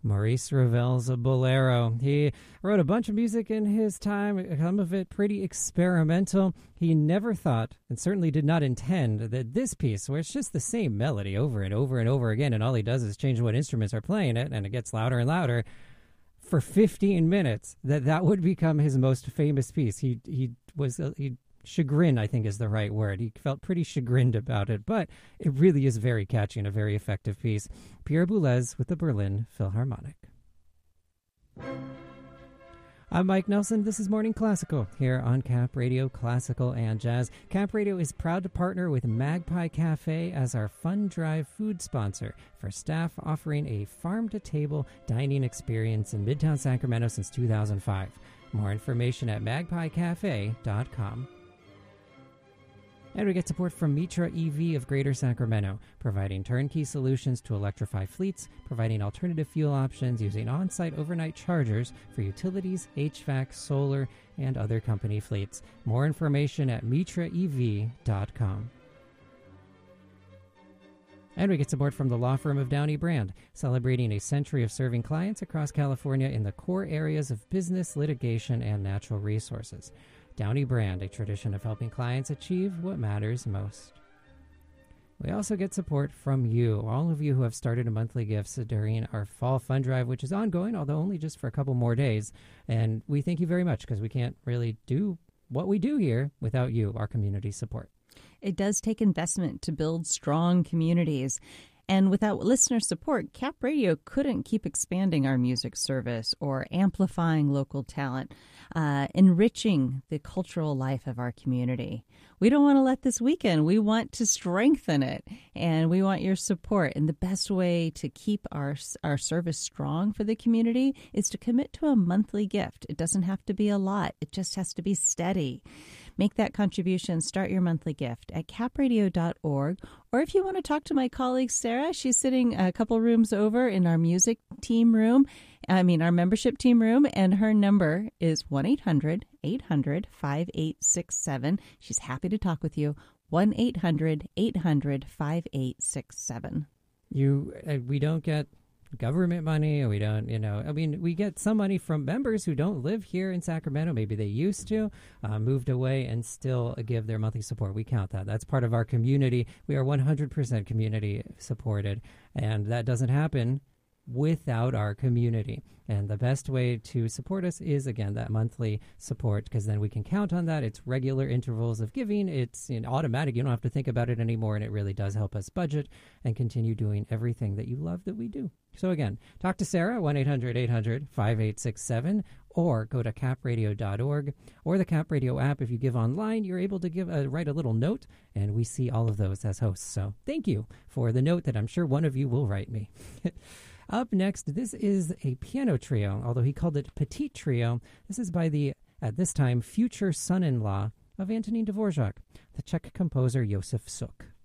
Maurice Ravel's a Bolero. He wrote a bunch of music in his time, some of it pretty experimental. He never thought, and certainly did not intend, that this piece, where it's just the same melody over and over and over again, and all he does is change what instruments are playing it, and it gets louder and louder, for 15 minutes, that would become his most famous piece. He chagrin, I think, is the right word. He felt pretty chagrined about it, but it really is very catchy and a very effective piece. Pierre Boulez with the Berlin Philharmonic. I'm Mike Nelson. This is Morning Classical here on Cap Radio Classical and Jazz. Cap Radio is proud to partner with Magpie Cafe as our Fund Drive food sponsor for staff offering a farm-to-table dining experience in Midtown Sacramento since 2005. More information at magpiecafe.com. And we get support from Mitra EV of Greater Sacramento, providing turnkey solutions to electrify fleets, providing alternative fuel options using on-site overnight chargers for utilities, HVAC, solar, and other company fleets. More information at mitraev.com. And we get support from the law firm of Downey Brand, celebrating a century of serving clients across California in the core areas of business, litigation, and natural resources. Downey Brand, a tradition of helping clients achieve what matters most. We also get support from you, all of you who have started a monthly gifts during our Fall Fund Drive, which is ongoing, although only just for a couple more days. And we thank you very much because we can't really do what we do here without you, our community support. It does take investment to build strong communities. And without listener support, Cap Radio couldn't keep expanding our music service or amplifying local talent, enriching the cultural life of our community. We don't want to let this weaken. We want to strengthen it, and we want your support. And the best way to keep our service strong for the community is to commit to a monthly gift. It doesn't have to be a lot. It just has to be steady. Make that contribution. Start your monthly gift at capradio.org. Or if you want to talk to my colleague Sarah, she's sitting a couple rooms over in our membership team room, and her number is 1-800-800-5867. She's happy to talk with you. 1-800-800-5867. We don't get government money. We don't, we get some money from members who don't live here in Sacramento. Maybe they used to, moved away, and still give their monthly support. We count that. That's part of our community. We are 100% community supported, and that doesn't happen without our community. And the best way to support us is, again, that monthly support, because then we can count on that. It's regular intervals of giving. It's automatic. You don't have to think about it anymore, and it really does help us budget and continue doing everything that you love that we do. So again, talk to Sarah, 1-800-800-5867, or go to capradio.org or the Cap Radio app. If you give online, you're able to write a little note, and we see all of those as hosts. So thank you for the note that I'm sure one of you will write me. Up next, this is a piano trio, although he called it Petite Trio. This is by the, at this time, future son-in-law of Antonin Dvorak, the Czech composer Josef Suk.